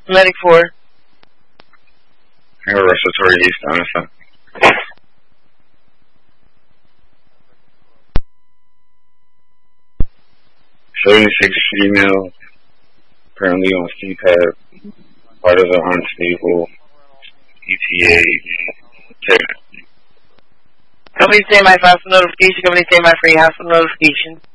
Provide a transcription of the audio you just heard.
Medic 4. I have a respiratory haste on us. 76 female, currently on CPAP, vitals are unstable, ETA, check. Company standby for hospital notification, company standby for your hospital notification.